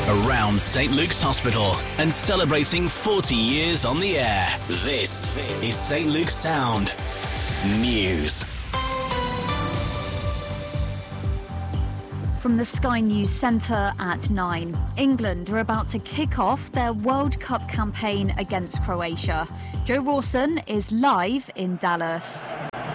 around St Luke's Hospital and celebrating 40 years on the air. This is St Luke's Sound News. From the Sky News Centre at 9. England are about to kick off their World Cup campaign against Croatia. Joe Rawson is live in Dallas.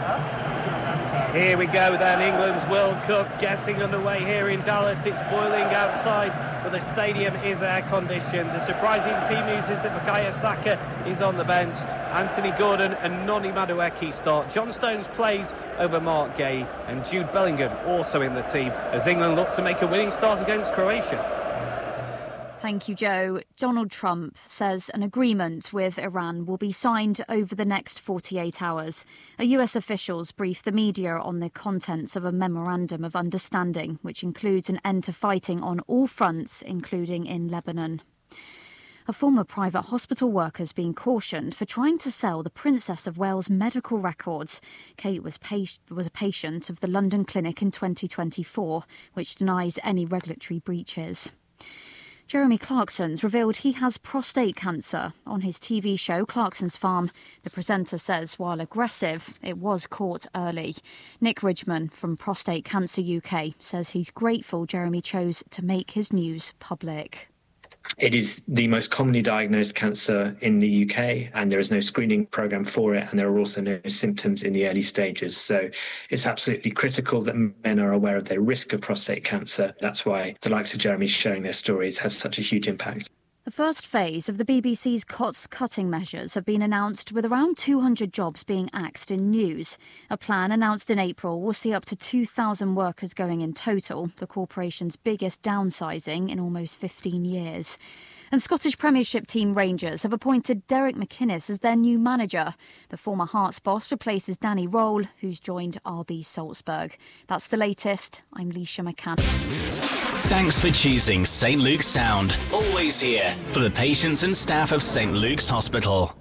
Here we go then, England's World Cup getting underway here in Dallas. It's boiling outside, but the stadium is air-conditioned. The surprising team news is that Bukayo Saka is on the bench. Anthony Gordon and Noni Madueke start. John Stones plays over Mark Gay, and Jude Bellingham also in the team as England look to make a winning start against Croatia. Thank you, Joe. Donald Trump says an agreement with Iran will be signed over the next 48 hours. US officials briefed the media on the contents of a memorandum of understanding, which includes an end to fighting on all fronts, including in Lebanon. A former private hospital worker has been cautioned for trying to sell the Princess of Wales medical records. Kate was a patient of the London clinic in 2024, which denies any regulatory breaches. Jeremy Clarkson's revealed he has prostate cancer. On his TV show, Clarkson's Farm, the presenter says while aggressive, it was caught early. Nick Ridgman from Prostate Cancer UK says he's grateful Jeremy chose to make his news public. It is the most commonly diagnosed cancer in the UK, and there is no screening programme for it, and there are also no symptoms in the early stages. So it's absolutely critical that men are aware of their risk of prostate cancer. That's why the likes of Jeremy sharing their stories has such a huge impact. The first phase of the BBC's cost-cutting measures have been announced, with around 200 jobs being axed in news. A plan announced in April will see up to 2,000 workers going in total, the corporation's biggest downsizing in almost 15 years. And Scottish Premiership team Rangers have appointed Derek McInnes as their new manager. The former Hearts boss replaces Danny Roll, who's joined RB Salzburg. That's the latest. I'm Leisha McCann. Thanks for choosing St Luke's Sound. Always here for the patients and staff of St Luke's Hospital.